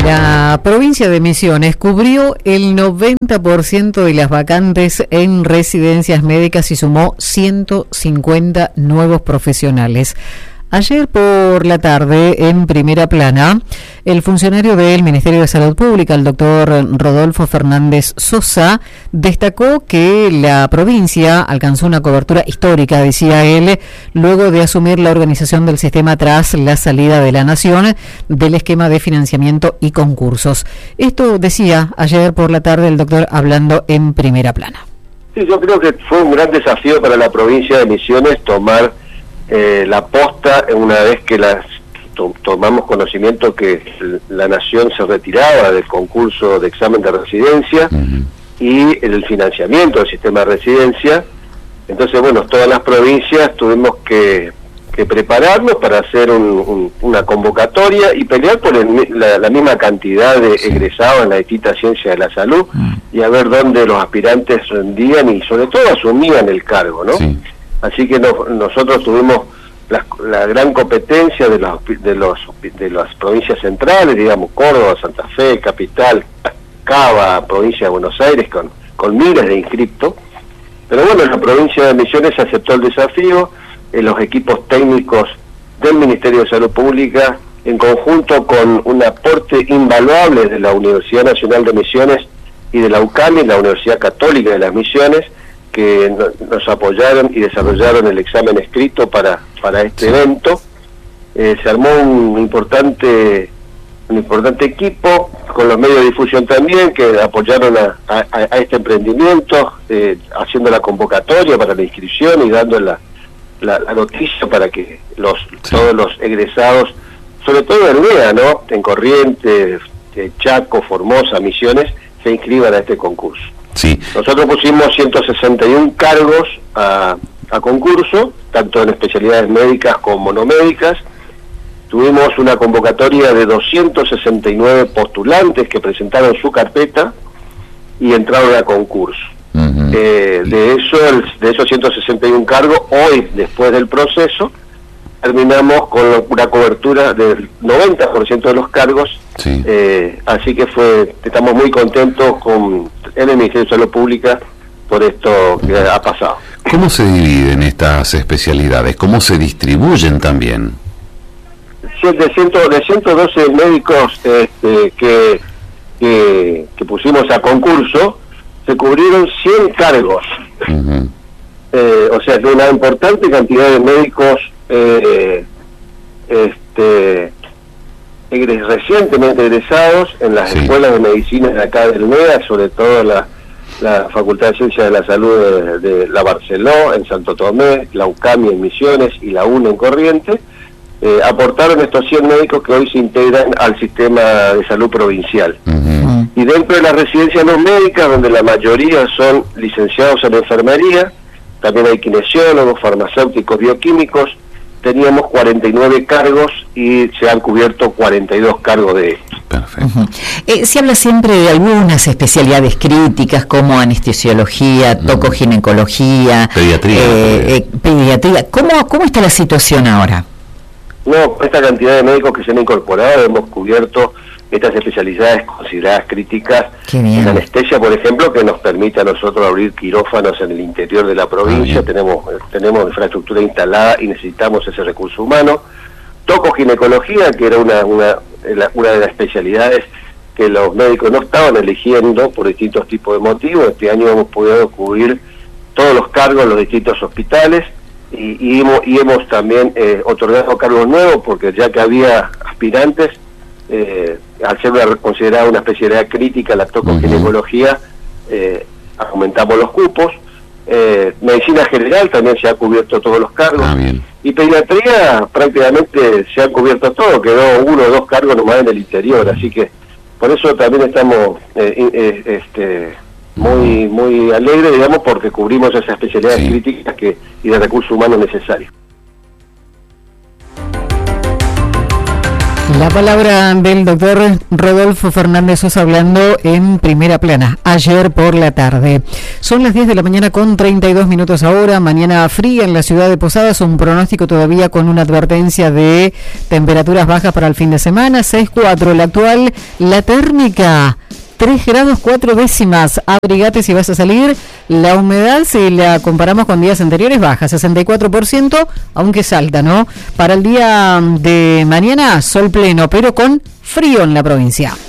La provincia de Misiones cubrió el 90% de las vacantes en residencias médicas y sumó 150 nuevos profesionales. Ayer por la tarde, en primera plana, el funcionario del Ministerio de Salud Pública, el doctor Rodolfo Fernández Sosa, destacó que la provincia alcanzó una cobertura histórica, decía él, luego de asumir la organización del sistema tras la salida de la Nación del esquema de financiamiento y concursos. Esto decía ayer por la tarde el doctor hablando en primera plana. Sí, yo creo que fue un gran desafío para la provincia de Misiones tomar la posta una vez que tomamos conocimiento que la Nación se retiraba del concurso de examen de residencia y el financiamiento del sistema de residencia. Entonces, bueno, todas las provincias tuvimos que prepararnos para hacer una convocatoria y pelear por la misma cantidad de egresados en las distintas ciencias de la salud y a ver dónde los aspirantes rendían y sobre todo asumían el cargo, ¿no? Sí. Así que nosotros tuvimos la gran competencia de las provincias centrales, digamos Córdoba, Santa Fe, Capital, Cava, provincia de Buenos Aires, con miles de inscriptos. Pero bueno, la provincia de Misiones aceptó el desafío, los equipos técnicos del Ministerio de Salud Pública, en conjunto con un aporte invaluable de la Universidad Nacional de Misiones y de la UCAMI, la Universidad Católica de las Misiones, que nos apoyaron y desarrollaron el examen escrito para este evento. Se armó un importante equipo con los medios de difusión también que apoyaron a este emprendimiento, haciendo la convocatoria para la inscripción y dando la noticia para que todos los egresados, sobre todo en NEA, ¿no?, en Corrientes, Chaco, Formosa, Misiones, se inscriban a este concurso. Sí. Nosotros pusimos 161 cargos a concurso, tanto en especialidades médicas como no médicas. Tuvimos una convocatoria de 269 postulantes que presentaron su carpeta y entraron a concurso. De esos 161 cargos, hoy, después del proceso, terminamos con una cobertura del 90% de los cargos. Sí. Así que estamos muy contentos en el Ministerio de Salud Pública por esto que ha pasado. ¿Cómo se dividen estas especialidades? ¿Cómo se distribuyen también? De 112 médicos que pusimos a concurso, se cubrieron 100 cargos. O sea que una importante cantidad de médicos recientemente egresados en las escuelas de medicina de acá del NEA, sobre todo la Facultad de Ciencias de la Salud de la Barceló, en Santo Tomé, la UCAMI en Misiones y la UNE en Corrientes, aportaron estos 100 médicos que hoy se integran al sistema de salud provincial. Y dentro de las residencias no médicas, donde la mayoría son licenciados en enfermería, también hay kinesiólogos, farmacéuticos, bioquímicos, teníamos 49 cargos y se han cubierto 42 cargos de estos. Perfecto. Se habla siempre de algunas especialidades críticas como anestesiología, tocoginecología, pediatría. ¿Cómo está la situación ahora? No, con esta cantidad de médicos que se han incorporado hemos cubierto estas especialidades consideradas críticas. En anestesia, por ejemplo, que nos permite a nosotros abrir quirófanos en el interior de la provincia. Tenemos infraestructura instalada y necesitamos ese recurso humano. Tocoginecología, que era una de las especialidades que los médicos no estaban eligiendo por distintos tipos de motivos. Este año hemos podido cubrir todos los cargos en los distintos hospitales y hemos también otorgado cargos nuevos, porque ya que había aspirantes, al ser considerada una especialidad crítica la tocoginecología, aumentamos los cupos. Medicina general también se ha cubierto todos los cargos, y pediatría prácticamente se han cubierto todo, quedó 1 o 2 cargos nomás en el interior, así que por eso también estamos muy alegres, digamos, porque cubrimos esas especialidades críticas y de recursos humanos necesarios. La palabra del doctor Rodolfo Fernández Sosa hablando en Primera Plana, ayer por la tarde. Son las 10 de la mañana con 32 minutos ahora, mañana fría en la ciudad de Posadas, un pronóstico todavía con una advertencia de temperaturas bajas para el fin de semana, 6,4 la actual, la térmica 3 grados 4 décimas, abrigate si vas a salir. La humedad, si la comparamos con días anteriores, baja, 64%, aunque es alta, ¿no? Para el día de mañana, sol pleno, pero con frío en la provincia.